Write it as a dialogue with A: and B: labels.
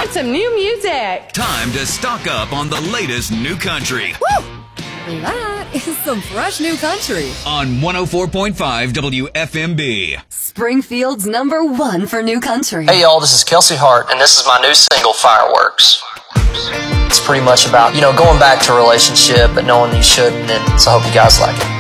A: find some new music.
B: Time to stock up on the latest new country.
C: Woo! That is some fresh new country.
B: On 104.5 WFMB.
C: Springfield's #1 for new country.
D: Hey y'all, this is Kelsey Hart, and this is my new single, Fireworks. It's pretty much about, going back to a relationship, but knowing you shouldn't, and so I hope you guys like it.